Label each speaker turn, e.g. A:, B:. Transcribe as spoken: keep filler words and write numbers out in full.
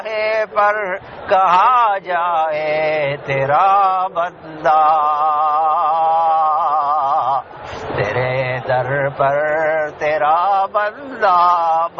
A: पर कहा जाए तेरा बंदा, तेरे दर पर तेरा बंदा